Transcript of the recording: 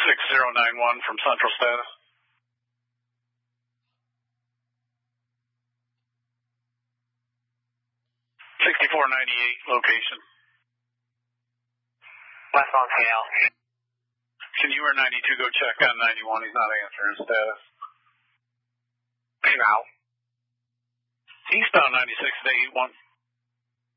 6091 from Central Status. .6498 location. West on KL. Can you or 92 go check on 91? He's not answering status. Now. Eastbound 96 to 81.